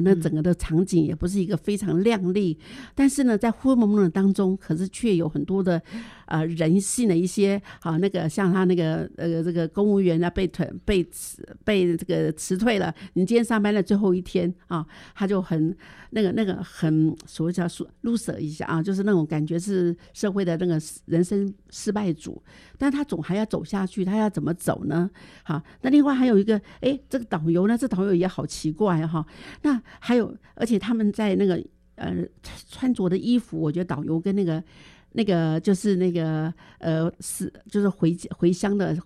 那整个的场景也不是一个非常亮丽，但是呢在灰蒙蒙的当中可是却有很多的人性的一些那个像他那个这个公务员被这个辞退了，你今天上班的最后一天他就很那个很所谓叫 loser 一下就是那种感觉是社会的那个人生失败组，但他总还要走下去，他要怎么走呢？那另外还有一个这个导游呢，这导游也好奇怪那还有而且他们在那个穿着的衣服，我觉得导游跟那个就是那个就是回乡的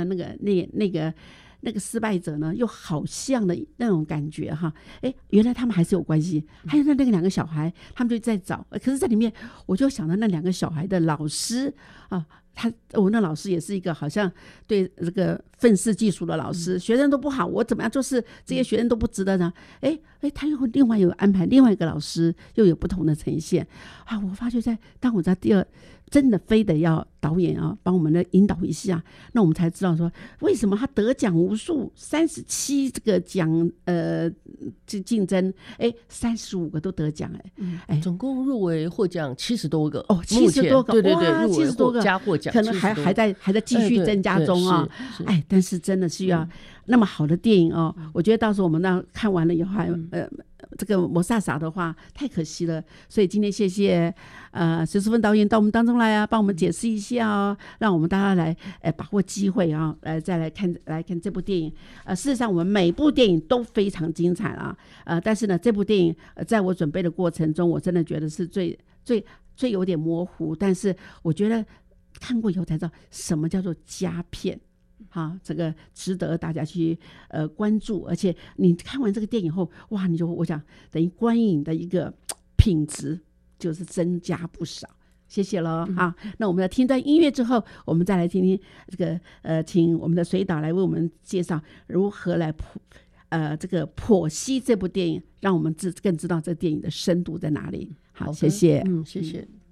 那个失败者呢，又好像的那种感觉原来他们还是有关系。还有那个两个小孩，他们就在找，可是在里面我就想到那两个小孩的老师那老师也是一个好像对这个愤世嫉俗的老师，学生都不好，我怎么样就是这些学生都不值得呢？他又另外有安排另外一个老师，又有不同的呈现我发觉当我在第二真的非得要导演帮我们的引导一下，那我们才知道说为什么他得奖无数，37这个奖竞争35个都得奖总共入围获奖70多个 70多个， 对对对，入围 70多个加获奖， 可能还在继续增加中但是真的需要那么好的电影我觉得到时候我们看完了以后这个摩萨萨的话太可惜了，所以今天谢谢徐淑芬导演到我们当中来帮我们解释一下让我们大家来把握机会再来看这部电影事实上我们每部电影都非常精彩但是呢这部电影在我准备的过程中，我真的觉得是最有点模糊，但是我觉得看过以后才知道什么叫做佳片这个值得大家去关注，而且你看完这个电影后哇，我想等于观影的一个品质就是增加不少。谢谢了那我们要听段音乐之后，我们再来听听这个请我们的水导来为我们介绍如何来这个剖析这部电影，让我们更知道这电影的深度在哪里。好，谢谢。 谢谢。